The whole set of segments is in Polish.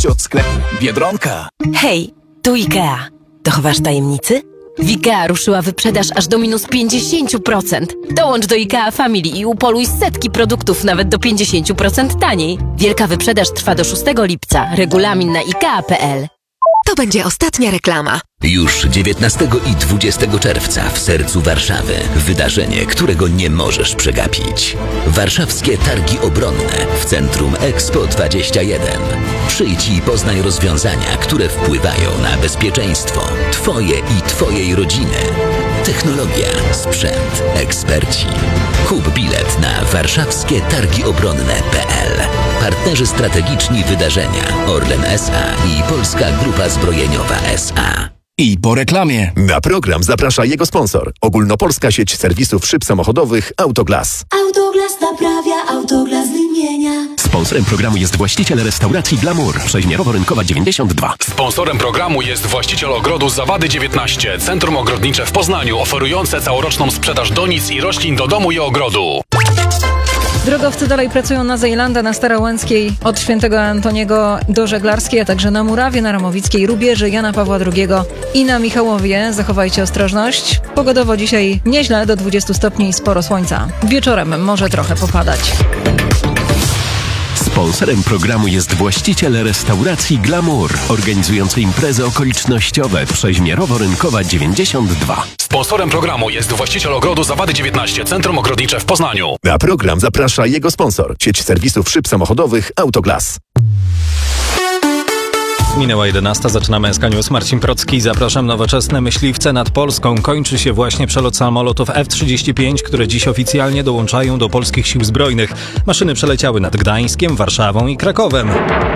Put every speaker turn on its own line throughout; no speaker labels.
Nowości od sklepu Biedronka.
Hej, tu IKEA. Dochowasz tajemnicy? W IKEA ruszyła wyprzedaż aż do minus 50%. Dołącz do IKEA Family i upoluj setki produktów nawet do 50% taniej. Wielka wyprzedaż trwa do 6 lipca. Regulamin na IKEA.pl.
To będzie ostatnia reklama.
Już 19 i 20 czerwca w sercu Warszawy wydarzenie, którego nie możesz przegapić. Warszawskie Targi Obronne w centrum Expo 21. Przyjdź i poznaj rozwiązania, które wpływają na bezpieczeństwo Twoje i Twojej rodziny. Technologia, sprzęt, eksperci. Kup bilet na warszawskietargiobronne.pl. Partnerzy strategiczni wydarzenia Orlen S.A. i Polska Grupa Zbrojeniowa S.A.
I po reklamie.
Na program zaprasza jego sponsor. Ogólnopolska sieć serwisów szyb samochodowych Autoglas.
Autoglas naprawia, Autoglas wymienia.
Sponsorem programu jest właściciel restauracji Glamour, Przeźmierowo-Rynkowa 92.
Sponsorem programu jest właściciel ogrodu Zawady 19, centrum ogrodnicze w Poznaniu, oferujące całoroczną sprzedaż donic i roślin do domu i ogrodu.
Drogowcy dalej pracują na Zejlanda, na Starołęckiej, od Świętego Antoniego do Żeglarskiej, a także na Murawie, na Ramowickiej, Rubieży, Jana Pawła II i na Michałowie. Zachowajcie ostrożność. Pogodowo dzisiaj nieźle, do 20 stopni i sporo słońca. Wieczorem może trochę popadać.
Sponsorem programu jest właściciel restauracji Glamour, organizujący imprezy okolicznościowe Przeźmierowo-Rynkowa 92.
Sponsorem programu jest właściciel ogrodu Zawady 19, centrum ogrodnicze w Poznaniu.
Na program zaprasza jego sponsor. Sieć serwisów szyb samochodowych Autoglas.
Minęła 11, zaczynamy SK News. Marcin Procki, zapraszam. Nowoczesne myśliwce nad Polską. Kończy się właśnie przelot samolotów F-35, które dziś oficjalnie dołączają do polskich sił zbrojnych. Maszyny przeleciały nad Gdańskiem, Warszawą i Krakowem.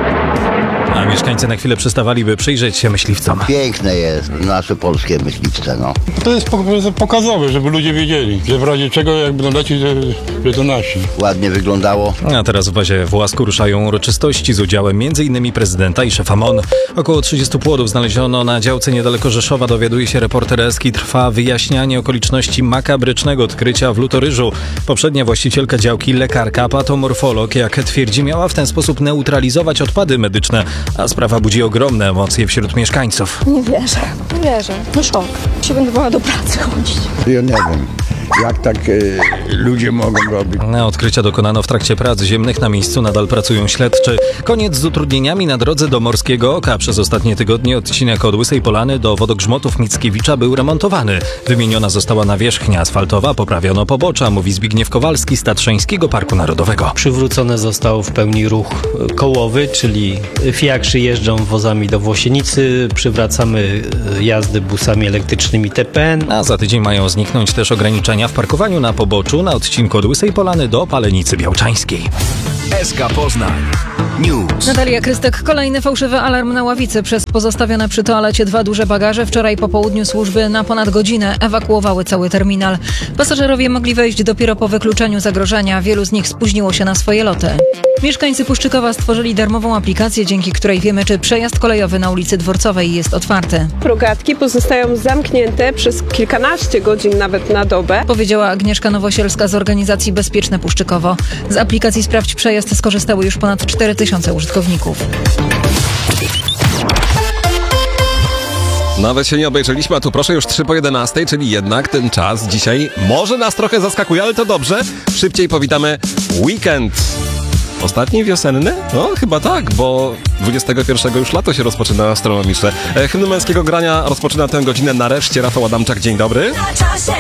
A mieszkańcy na chwilę przystawali, by przyjrzeć się myśliwcom.
Piękne jest nasze polskie myśliwce, no.
To jest pokazowe, żeby ludzie wiedzieli, że w razie czego jak będą lecieć, że to nasi.
Ładnie wyglądało.
A teraz w bazie w Łasku ruszają uroczystości z udziałem m.in. prezydenta i szefa MON. Około 30 płodów znaleziono na działce niedaleko Rzeszowa, dowiaduje się reporter Eski. Trwa wyjaśnianie okoliczności makabrycznego odkrycia w Lutoryżu. Poprzednia właścicielka działki, lekarka, patomorfolog, jak twierdzi, miała w ten sposób neutralizować odpady medyczne, a sprawa budzi ogromne emocje wśród mieszkańców.
Nie wierzę. No szok. Się będę bała do pracy chodzić.
Ja nie wiem, jak tak ludzie mogą robić.
Na odkrycia dokonano w trakcie prac ziemnych. Na miejscu nadal pracują śledczy. Koniec z utrudnieniami na drodze do Morskiego Oka. Przez ostatnie tygodnie odcinek od Łysej Polany do Wodogrzmotów Mickiewicza był remontowany. Wymieniona została nawierzchnia asfaltowa, poprawiono pobocza, mówi Zbigniew Kowalski z Tatrzańskiego Parku Narodowego.
Przywrócony został w pełni ruch kołowy, czyli fiakrzy jeżdżą wozami do Włosienicy, przywracamy jazdy busami elektrycznymi TPN.
A za tydzień mają zniknąć też ograniczenia w parkowaniu na poboczu na odcinku od Łysej Polany do Palenicy Białczańskiej.
SK Poznań News.
Natalia Krystek, kolejny fałszywy alarm na ławicy. Przez pozostawione przy toalecie 2 duże bagaże wczoraj po południu służby na ponad godzinę ewakuowały cały terminal. Pasażerowie mogli wejść dopiero po wykluczeniu zagrożenia. Wielu z nich spóźniło się na swoje loty. Mieszkańcy Puszczykowa stworzyli darmową aplikację, dzięki której wiemy, czy przejazd kolejowy na ulicy Dworcowej jest otwarty.
Rogatki pozostają zamknięte przez kilkanaście godzin, nawet na dobę,
powiedziała Agnieszka Nowosielska z organizacji Bezpieczne Puszczykowo. Z aplikacji Sprawdź Przejazd skorzystało już ponad 4000 użytkowników.
Nawet się nie obejrzeliśmy, a tu proszę już 3 po 11, czyli jednak ten czas dzisiaj może nas trochę zaskakuje, ale to dobrze. Szybciej powitamy weekend. Ostatni wiosenny? No chyba tak, bo 21 już lato się rozpoczyna astronomiczne. Hymn męskiego grania rozpoczyna tę godzinę nareszcie Rafał Adamczak. Dzień dobry.